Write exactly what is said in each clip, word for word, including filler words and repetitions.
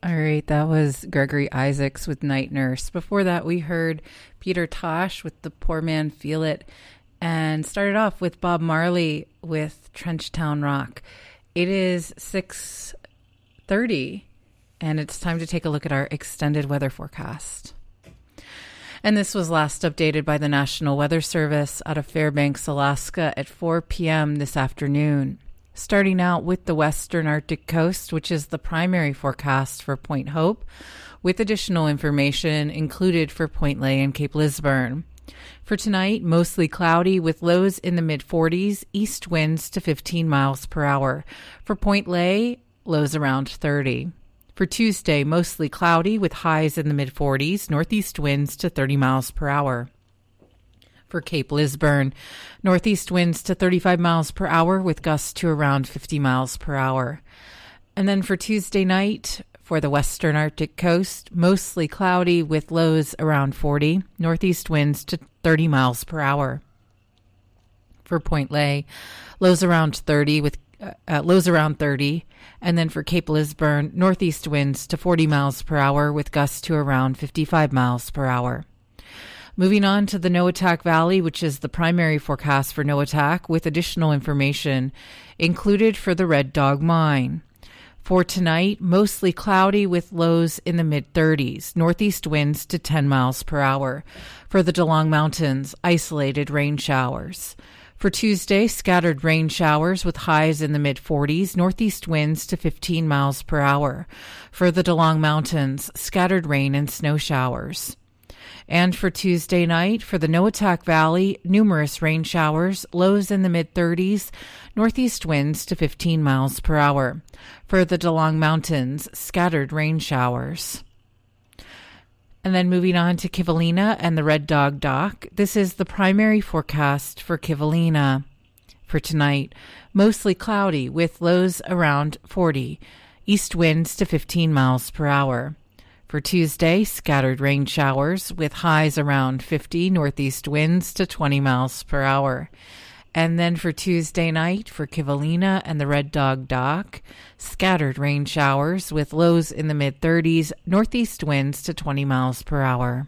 All right, that was Gregory Isaacs with Night Nurse. Before that, we heard Peter Tosh with The Poor Man Feel It, and started off with Bob Marley with Trenchtown Rock. It is six thirty, and it's time to take a look at our extended weather forecast. And this was last updated by the National Weather Service out of Fairbanks, Alaska at four p.m. this afternoon. Starting out with the western Arctic coast, which is the primary forecast for Point Hope, with additional information included for Point Lay and Cape Lisburne. For tonight, mostly cloudy with lows in the mid forties, east winds to fifteen miles per hour. For Point Lay, lows around thirty. For Tuesday, mostly cloudy with highs in the mid forties, northeast winds to thirty miles per hour. For Cape Lisburne, northeast winds to thirty-five miles per hour with gusts to around fifty miles per hour. And then for Tuesday night, for the western Arctic coast, mostly cloudy with lows around forty, northeast winds to thirty miles per hour. For Point Lay, lows around thirty with uh, lows around thirty, and then for Cape Lisburne, northeast winds to forty miles per hour with gusts to around fifty-five miles per hour. Moving on to the Noatak Valley, which is the primary forecast for Noatak, with additional information included for the Red Dog Mine. For tonight, mostly cloudy with lows in the mid thirties, northeast winds to ten miles per hour. For the DeLong Mountains, isolated rain showers. For Tuesday, scattered rain showers with highs in the mid forties, northeast winds to fifteen miles per hour. For the DeLong Mountains, scattered rain and snow showers. And for Tuesday night, for the Noatak Valley, numerous rain showers, lows in the mid thirties, northeast winds to fifteen miles per hour. For the DeLong Mountains, scattered rain showers. And then moving on to Kivalina and the Red Dog Dock. This is the primary forecast for Kivalina. For tonight, mostly cloudy with lows around forty, east winds to fifteen miles per hour. For Tuesday, scattered rain showers with highs around fifty, northeast winds to twenty miles per hour. And then for Tuesday night, for Kivalina and the Red Dog Dock, scattered rain showers with lows in the mid thirties, northeast winds to twenty miles per hour.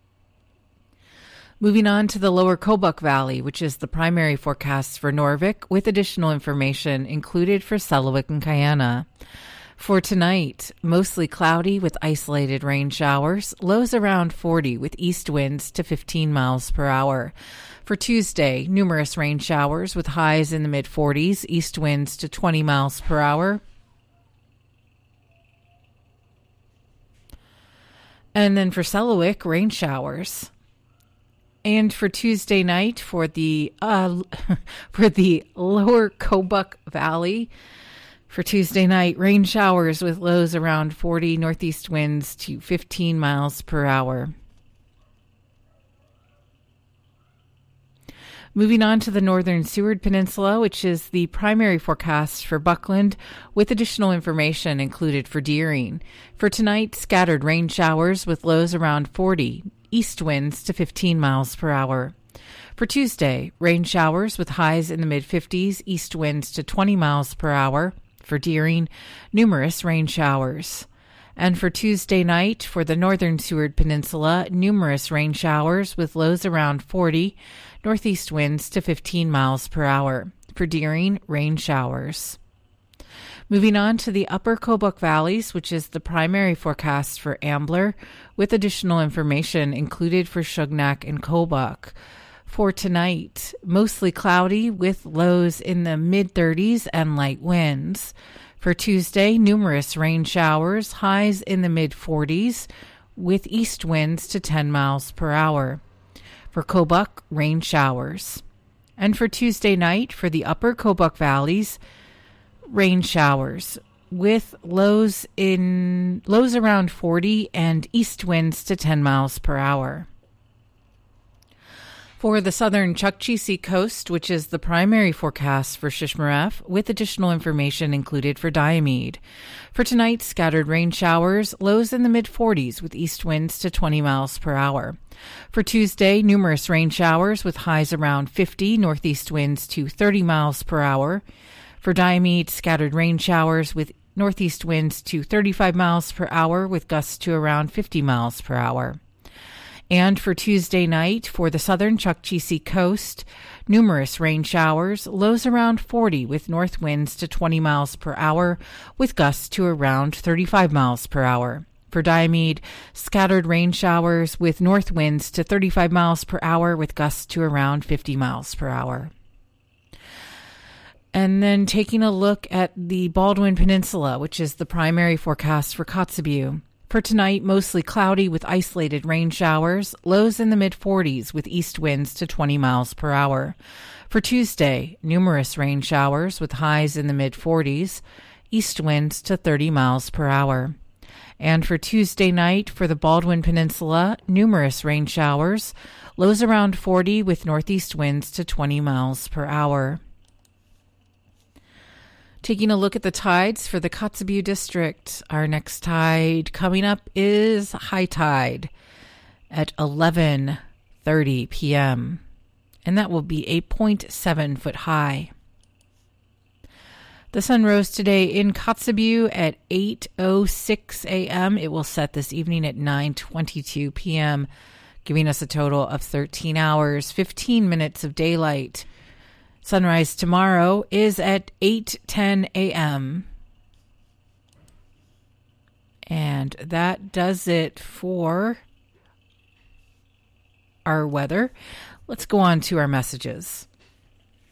Moving on to the lower Kobuk Valley, which is the primary forecast for Norvik, with additional information included for Selawik and Kayana. For tonight, mostly cloudy with isolated rain showers, lows around forty with east winds to fifteen miles per hour. For Tuesday, numerous rain showers with highs in the mid forties, east winds to twenty miles per hour. And then for Selawik, rain showers. And for Tuesday night, for the uh, for the lower Kobuk Valley, for Tuesday night, rain showers with lows around forty, northeast winds to fifteen miles per hour. Moving on to the northern Seward Peninsula, which is the primary forecast for Buckland, with additional information included for Deering. For tonight, scattered rain showers with lows around forty, east winds to fifteen miles per hour. For Tuesday, rain showers with highs in the mid fifties, east winds to twenty miles per hour. For Deering, numerous rain showers. And for Tuesday night, for the northern Seward Peninsula, numerous rain showers with lows around forty, northeast winds to fifteen miles per hour. For Deering, rain showers. Moving on to the upper Kobuk Valleys, which is the primary forecast for Ambler, with additional information included for Shugnak and Kobuk. For tonight, mostly cloudy with lows in the mid thirties and light winds. For Tuesday, numerous rain showers, highs in the mid forties, with east winds to ten miles per hour. For Kobuk, rain showers. And for Tuesday night, for the upper Kobuk Valleys, rain showers, with lows in lows around forty and east winds to ten miles per hour. For the southern Chukchi Sea coast, which is the primary forecast for Shishmaref, with additional information included for Diomede. For tonight, scattered rain showers, lows in the mid forties with east winds to twenty miles per hour. For Tuesday, numerous rain showers with highs around fifty, northeast winds to thirty miles per hour. For Diomede, scattered rain showers with northeast winds to thirty-five miles per hour with gusts to around fifty miles per hour. And for Tuesday night, for the southern Chukchi coast, numerous rain showers, lows around forty with north winds to twenty miles per hour with gusts to around thirty-five miles per hour. For Diomede, scattered rain showers with north winds to thirty-five miles per hour with gusts to around fifty miles per hour. And then taking a look at the Baldwin Peninsula, which is the primary forecast for Kotzebue. For tonight, mostly cloudy with isolated rain showers, lows in the mid-forties with east winds to twenty miles per hour. For Tuesday, numerous rain showers with highs in the mid-forties, east winds to thirty miles per hour. And for Tuesday night, for the Baldwin Peninsula, numerous rain showers, lows around forty with northeast winds to twenty miles per hour. Taking a look at the tides for the Kotzebue district, our next tide coming up is high tide at eleven thirty p.m., and that will be a zero point seven foot high. The sun rose today in Kotzebue at eight oh six a.m. It will set this evening at nine twenty-two p.m., giving us a total of thirteen hours, fifteen minutes of daylight. Sunrise tomorrow is at eight ten a.m. And that does it for our weather. Let's go on to our messages.